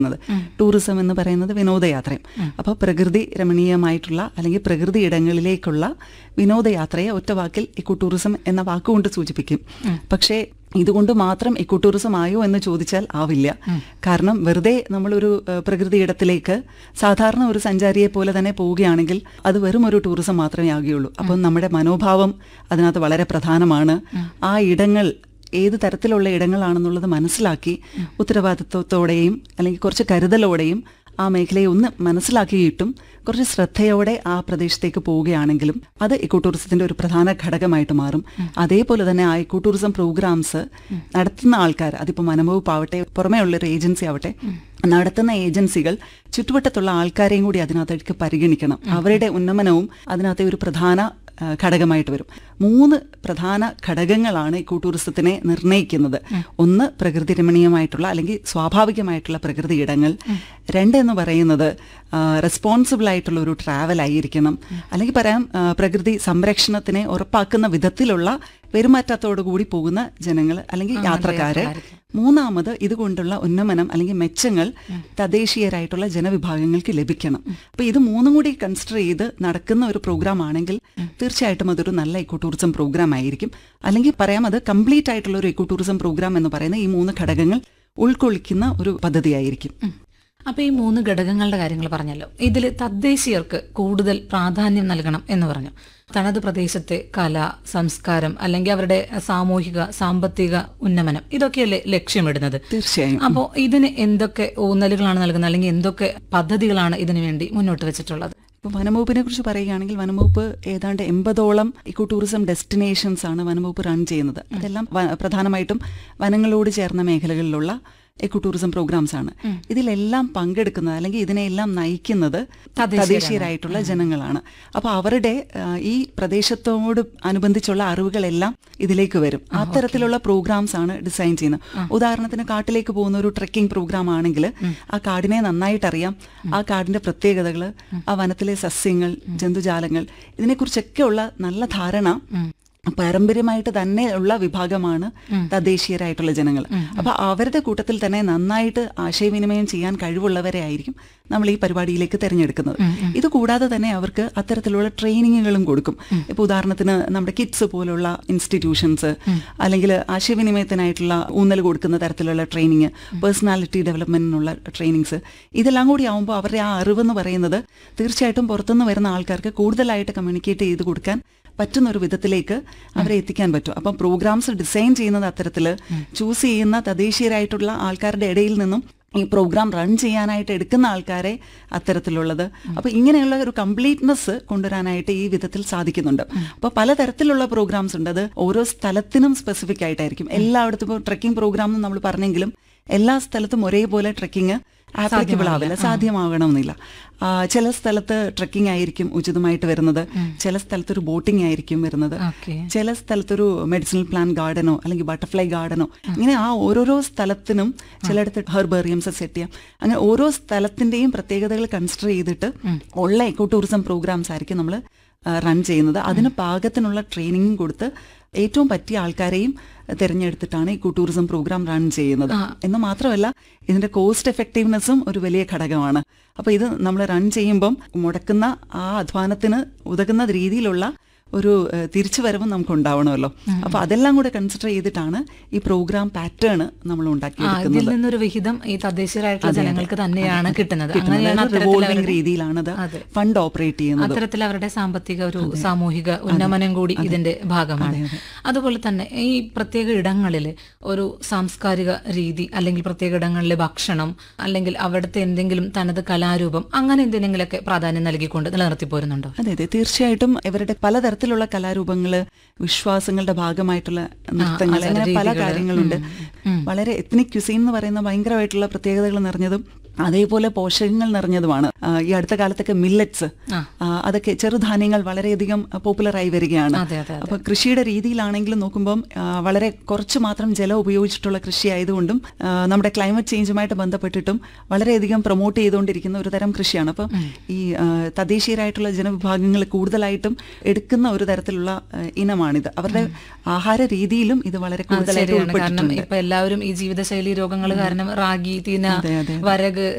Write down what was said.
Tourism എന്ന് പറയുന്നത് വിനോദയാത്രയും. അപ്പോൾ പ്രകൃതി രമണീയമായിട്ടുള്ള അല്ലെങ്കിൽ പ്രകൃതി ഇടങ്ങളിലേക്കുള്ള വിനോദയാത്രയെ ഒറ്റ വാക്കിൽ ഇക്കോ ടൂറിസം എന്ന വാക്കുകൊണ്ട് സൂചിപ്പിക്കും. പക്ഷേ ഇതുകൊണ്ട് മാത്രം ഇക്കോ ടൂറിസം ആയോ എന്ന് ചോദിച്ചാൽ ആവില്ല. കാരണം വെറുതെ നമ്മളൊരു പ്രകൃതി ഇടത്തിലേക്ക് സാധാരണ ഒരു സഞ്ചാരിയെ പോലെ തന്നെ പോവുകയാണെങ്കിൽ അത് വെറും ഒരു ടൂറിസം മാത്രമേ ആകുകയുള്ളൂ. അപ്പം നമ്മുടെ മനോഭാവം അതിനകത്ത് വളരെ പ്രധാനമാണ്. ആ ഇടങ്ങൾ ഏത് തരത്തിലുള്ള ഇടങ്ങളാണെന്നുള്ളത് മനസ്സിലാക്കി ഉത്തരവാദിത്വത്തോടെയും അല്ലെങ്കിൽ കുറച്ച് കരുതലോടെയും ആ മേഖലയെ ഒന്ന് മനസ്സിലാക്കിയിട്ടും കുറച്ച് ശ്രദ്ധയോടെ ആ പ്രദേശത്തേക്ക് പോവുകയാണെങ്കിലും അത് ഇക്കോ ടൂറിസത്തിന്റെ ഒരു പ്രധാന ഘടകമായിട്ട് മാറും. അതേപോലെ തന്നെ ആ ഇക്കോ ടൂറിസം പ്രോഗ്രാംസ് നടത്തുന്ന ആൾക്കാർ, അതിപ്പോൾ വനംവകുപ്പ് ആവട്ടെ, പുറമേ ഉള്ളൊരു ഏജൻസി ആവട്ടെ, നടത്തുന്ന ഏജൻസികൾ ചുറ്റുവട്ടത്തുള്ള ആൾക്കാരെയും കൂടി അതിനകത്തേക്ക് പരിഗണിക്കണം. അവരുടെ ഉന്നമനവും അതിനകത്തെ ഒരു പ്രധാന ഘടകമായിട്ട് വരും. 3 പ്രധാന ഘടകങ്ങളാണ് ഇക്കോ ടൂറിസത്തിനെ നിർണ്ണയിക്കുന്നത്. ഒന്ന് പ്രകൃതി രമണീയമായിട്ടുള്ള അല്ലെങ്കിൽ സ്വാഭാവികമായിട്ടുള്ള പ്രകൃതി ഇടങ്ങൾ. 2 എന്ന് പറയുന്നത് റെസ്പോൺസിബിൾ ആയിട്ടുള്ള ഒരു ട്രാവൽ ആയിരിക്കണം. അല്ലെങ്കിൽ പറയാം പ്രകൃതി സംരക്ഷണത്തിനെ ഉറപ്പാക്കുന്ന വിധത്തിലുള്ള പെരുമാറ്റത്തോടു കൂടി പോകുന്ന ജനങ്ങൾ അല്ലെങ്കിൽ യാത്രക്കാര്. 3ാമത് ഇതുകൊണ്ടുള്ള ഉന്നമനം അല്ലെങ്കിൽ മെച്ചങ്ങൾ തദ്ദേശീയരായിട്ടുള്ള ജനവിഭാഗങ്ങൾക്ക് ലഭിക്കണം. അപ്പൊ ഇത് 3ഉം കൂടി കൺസിഡർ ചെയ്ത് നടക്കുന്ന ഒരു പ്രോഗ്രാം ആണെങ്കിൽ തീർച്ചയായിട്ടും അതൊരു നല്ല ഇക്കോ ടൂറിസം പ്രോഗ്രാം ആയിരിക്കും. അല്ലെങ്കിൽ പറയാം അത് കംപ്ലീറ്റ് ആയിട്ടുള്ള ഒരു ഇക്കോ ടൂറിസം പ്രോഗ്രാം എന്ന് പറയുന്ന ഈ 3 ഘടകങ്ങൾ ഉൾക്കൊള്ളിക്കുന്ന ഒരു പദ്ധതിയായിരിക്കും. അപ്പൊ ഈ 3 ഘടകങ്ങളുടെ കാര്യങ്ങൾ പറഞ്ഞല്ലോ. ഇതിൽ തദ്ദേശീയർക്ക് കൂടുതൽ പ്രാധാന്യം നൽകണം എന്ന് പറഞ്ഞു. തനത് പ്രദേശത്തെ കല, സംസ്കാരം അല്ലെങ്കിൽ അവരുടെ സാമൂഹിക സാമ്പത്തിക ഉന്നമനം ഇതൊക്കെയല്ലേ ലക്ഷ്യമിടുന്നത്? തീർച്ചയായും. അപ്പോൾ ഇതിന് എന്തൊക്കെ ഊന്നലുകളാണ് നൽകുന്നത് അല്ലെങ്കിൽ എന്തൊക്കെ പദ്ധതികളാണ് ഇതിനു വേണ്ടി മുന്നോട്ട് വെച്ചിട്ടുള്ളത്? ഇപ്പോൾ വനംവകുപ്പിനെ കുറിച്ച് പറയുകയാണെങ്കിൽ വനംവകുപ്പ് ഏതാണ്ട് 80ഓളം ഇക്കോ ടൂറിസം ഡെസ്റ്റിനേഷൻസ് ആണ് വനംവകുപ്പ് റൺ ചെയ്യുന്നത്. അതെല്ലാം പ്രധാനമായിട്ടും വനങ്ങളോട് ചേർന്ന മേഖലകളിലുള്ള ഇക്കോ ടൂറിസം പ്രോഗ്രാംസ് ആണ്. ഇതിലെല്ലാം പങ്കെടുക്കുന്നത് അല്ലെങ്കിൽ ഇതിനെല്ലാം നയിക്കുന്നത് തദ്ദേശീയരായിട്ടുള്ള ജനങ്ങളാണ്. അപ്പോൾ അവരുടെ ഈ പ്രദേശത്തോട് അനുബന്ധിച്ചുള്ള അറിവുകളെല്ലാം ഇതിലേക്ക് വരും. അത്തരത്തിലുള്ള പ്രോഗ്രാംസ് ആണ് ഡിസൈൻ ചെയ്യുന്നത്. ഉദാഹരണത്തിന് കാട്ടിലേക്ക് പോകുന്ന ഒരു ട്രെക്കിംഗ് പ്രോഗ്രാം ആണെങ്കിൽ ആ കാടിനെ നന്നായിട്ടറിയാം, ആ കാടിന്റെ പ്രത്യേകതകൾ, ആ വനത്തിലെ സസ്യങ്ങൾ, ജന്തുജാലങ്ങൾ, ഇതിനെക്കുറിച്ചൊക്കെ ഉള്ള നല്ല ധാരണ പാരമ്പര്യമായിട്ട് തന്നെ ഉള്ള വിഭാഗമാണ് തദ്ദേശീയരായിട്ടുള്ള ജനങ്ങൾ. അപ്പൊ അവരുടെ കൂട്ടത്തിൽ തന്നെ നന്നായിട്ട് ആശയവിനിമയം ചെയ്യാൻ കഴിവുള്ളവരെ ആയിരിക്കും നമ്മൾ ഈ പരിപാടിയിലേക്ക് തിരഞ്ഞെടുക്കുന്നത്. ഇത് കൂടാതെ തന്നെ അവർക്ക് അത്തരത്തിലുള്ള ട്രെയിനിങ്ങുകളും കൊടുക്കും. ഇപ്പൊ ഉദാഹരണത്തിന് നമ്മുടെ കിഡ്സ് പോലുള്ള ഇൻസ്റ്റിറ്റ്യൂഷൻസ് അല്ലെങ്കിൽ ആശയവിനിമയത്തിനായിട്ടുള്ള ഊന്നൽ കൊടുക്കുന്ന തരത്തിലുള്ള ട്രെയിനിങ്, പേഴ്സണാലിറ്റി ഡെവലപ്മെന്റിനുള്ള ട്രെയിനിങ്സ്, ഇതെല്ലാം കൂടി ആവുമ്പോൾ അവരുടെ ആ അറിവെന്ന് പറയുന്നത് തീർച്ചയായിട്ടും പുറത്തുനിന്ന് വരുന്ന ആൾക്കാർക്ക് കൂടുതലായിട്ട് കമ്മ്യൂണിക്കേറ്റ് ചെയ്ത് കൊടുക്കാൻ പറ്റുന്ന ഒരു വിധത്തിലേക്ക് അവരെ എത്തിക്കാൻ പറ്റും. അപ്പം പ്രോഗ്രാംസ് ഡിസൈൻ ചെയ്യുന്നത് അത്തരത്തിൽ ചൂസ് ചെയ്യുന്ന തദ്ദേശീയരായിട്ടുള്ള ആൾക്കാരുടെ ഇടയിൽ നിന്നും ഈ പ്രോഗ്രാം റൺ ചെയ്യാനായിട്ട് എടുക്കുന്ന ആൾക്കാരെ അത്തരത്തിലുള്ളത്. അപ്പൊ ഇങ്ങനെയുള്ള ഒരു കംപ്ലീറ്റ്നെസ് കൊണ്ടുവരാനായിട്ട് ഈ വിധത്തിൽ സാധിക്കുന്നുണ്ട്. അപ്പൊ പലതരത്തിലുള്ള പ്രോഗ്രാംസ് ഉണ്ട്. അത് ഓരോ സ്ഥലത്തിനും സ്പെസിഫിക് ആയിട്ടായിരിക്കും. എല്ലായിടത്തും ഇപ്പോൾ ട്രെക്കിംഗ് പ്രോഗ്രാം എന്ന് നമ്മൾ പറഞ്ഞെങ്കിലും എല്ലാ സ്ഥലത്തും ഒരേപോലെ ട്രെക്കിങ് ആപ്ലിക്കബിൾ ആവില്ല, സാധ്യമാകണമെന്നില്ല. ചില സ്ഥലത്ത് ട്രെക്കിംഗ് ആയിരിക്കും ഉചിതമായിട്ട് വരുന്നത്, ചില സ്ഥലത്തൊരു ബോട്ടിംഗ് ആയിരിക്കും വരുന്നത്, ചില സ്ഥലത്തൊരു മെഡിസിനൽ പ്ലാന്റ് ഗാർഡനോ അല്ലെങ്കിൽ ബട്ടർഫ്ലൈ ഗാർഡനോ, ഇങ്ങനെ ആ ഓരോരോ സ്ഥലത്തിനും ചിലയിടത്ത് ഹെർബേറിയംസ് സെറ്റ് ചെയ്യാം. അങ്ങനെ ഓരോ സ്ഥലത്തിന്റെയും പ്രത്യേകതകൾ കൺസിഡർ ചെയ്തിട്ട് ഉള്ള ഇക്കോ ടൂറിസം പ്രോഗ്രാംസ് ആയിരിക്കും നമ്മൾ റൺ ചെയ്യുന്നത്. അതിന് പാകത്തിനുള്ള ട്രെയിനിങ്ങും കൊടുത്ത് ഏറ്റവും പറ്റിയ ആൾക്കാരെയും തിരഞ്ഞെടുത്തിട്ടാണ് ഇക്കോ ടൂറിസം പ്രോഗ്രാം റൺ ചെയ്യുന്നത്. എന്ന് മാത്രമല്ല ഇതിന്റെ കോസ്റ്റ് എഫക്റ്റീവ്നെസ്സും ഒരു വലിയ ഘടകമാണ്. അപ്പൊ ഇത് നമ്മൾ റൺ ചെയ്യുമ്പം മുടക്കുന്ന ആ അധ്വാനത്തിന് ഉതകുന്ന രീതിയിലുള്ള ഒരു തിരിച്ചുവരവും നമുക്ക് ഉണ്ടാവണമല്ലോ. അപ്പൊ അതെല്ലാം കൂടെ കൺസിഡർ ചെയ്തിട്ടാണ് ഈ പ്രോഗ്രാം പാറ്റേൺ നമ്മൾ ഉണ്ടാക്കിയെടുക്കുന്നത്. ഇതിൽ നിന്നൊരു വിഹിതം ഈ തദ്ദേശീയരായിട്ടുള്ള ജനങ്ങൾക്ക് തന്നെയാണ് കിട്ടുന്നത്. റിവോൾവിംഗ് രീതിയിലാണത് ഫണ്ട് ഓപ്പറേറ്റ് ചെയ്യുന്നത്. അത്തരത്തിൽ അവരുടെ സാമ്പത്തിക ഒരു സാമൂഹിക ഉന്നമനം കൂടി ഇതിന്റെ ഭാഗമാണ്. അതുപോലെ തന്നെ ഈ പ്രത്യേക ഇടങ്ങളിൽ ഒരു സാംസ്കാരിക രീതി അല്ലെങ്കിൽ പ്രത്യേക ഇടങ്ങളിലെ ഭക്ഷണം അല്ലെങ്കിൽ അവിടുത്തെ എന്തെങ്കിലും തനത് കലാരൂപം അങ്ങനെ എന്തെങ്കിലുമൊക്കെ പ്രാധാന്യം നൽകിക്കൊണ്ട് നിലനിർത്തി പോരുന്നുണ്ടോ? അതെ അതെ, തീർച്ചയായിട്ടും ഇവരുടെ പലതരത്തിലുള്ള കലാരൂപങ്ങള്, വിശ്വാസങ്ങളുടെ ഭാഗമായിട്ടുള്ള നൃത്തങ്ങൾ, അങ്ങനെ പല കാര്യങ്ങളുണ്ട്. വളരെ എത്നിക് ക്യുസീൻ എന്ന് പറയുന്ന ഭയങ്കരമായിട്ടുള്ള പ്രത്യേകതകൾ നിറഞ്ഞതും അതേപോലെ പോഷകങ്ങൾ നിറഞ്ഞതുമാണ്. ഈ അടുത്ത കാലത്തൊക്കെ മില്ലറ്റ്സ്, അതൊക്കെ ചെറുധാന്യങ്ങൾ വളരെയധികം പോപ്പുലറായി വരികയാണ്. അപ്പൊ കൃഷിയുടെ രീതിയിലാണെങ്കിലും നോക്കുമ്പം വളരെ കുറച്ച് മാത്രം ജലം ഉപയോഗിച്ചിട്ടുള്ള കൃഷി ആയതുകൊണ്ടും നമ്മുടെ ക്ലൈമറ്റ് ചേഞ്ചുമായിട്ട് ബന്ധപ്പെട്ടിട്ടും വളരെയധികം പ്രൊമോട്ട് ചെയ്തുകൊണ്ടിരിക്കുന്ന ഒരു തരം കൃഷിയാണ്. അപ്പം ഈ തദ്ദേശീയരായിട്ടുള്ള ജനവിഭാഗങ്ങൾ കൂടുതലായിട്ടും എടുക്കുന്ന ഒരു തരത്തിലുള്ള ഇനമാണിത്. അവരുടെ ആഹാര രീതിയിലും ഇത് വളരെ കൂടുതലായിട്ട് ഉൾപ്പെട്ടിട്ടുണ്ട്. ഇപ്പൊ എല്ലാവരും ഈ ജീവിതശൈലി രോഗങ്ങൾ കാരണം റാഗി, തീന, വരക്